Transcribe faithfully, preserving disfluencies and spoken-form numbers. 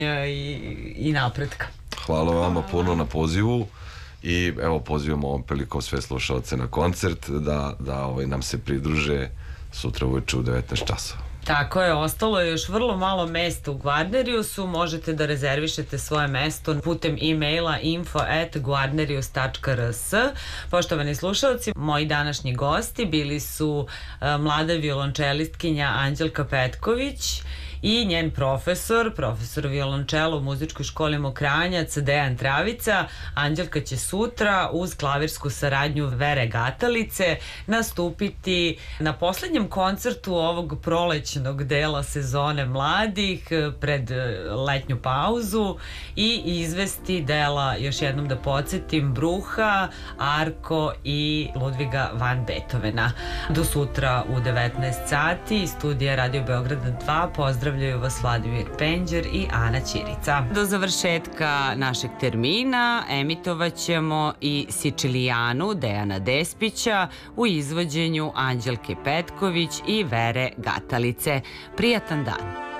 i, i napretka. Hvala vama puno na pozivu i evo pozivamo ovom prilikom sve slušalce na koncert da, da ovaj, nam se pridruže sutra uveče u devetnaest časova. Tako je, ostalo je još vrlo malo mesta u Gvarneriusu, možete da rezervišete svoje mesto putem e-maila info at gvarnerius tačka r s. Poštovani slušalci, moji današnji gosti bili su mlada violončelistkinja Anđelka Petković i njen profesor, profesor violončela u muzičkoj školi Mokranjac, Dejan Travica. Anđelka će sutra uz klavirsku saradnju Vere Gatalice nastupiti na poslednjem koncertu ovog prolećnog dela sezone mladih pred letnju pauzu i izvesti dela, još jednom da podsjetim, Bruha, Arko i Ludviga van Beethovena. Do sutra u devetnaest sati, studija Radio Beograda dva, pozdrav Pozdravljaju vas Vladimir Penđer i Ana Ćirica. Do završetka našeg termina emitovat ćemo i Sicilijanu Dejana Despića u izvođenju Anđelke Petković i Vere Gatalice. Prijatan dan!